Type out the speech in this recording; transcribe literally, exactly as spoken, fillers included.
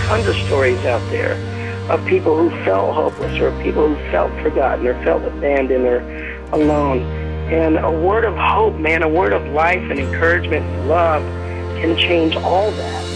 tons of stories out there of people who felt hopeless or people who felt forgotten or felt abandoned or alone. And a word of hope, man, a word of life and encouragement and love can change all that.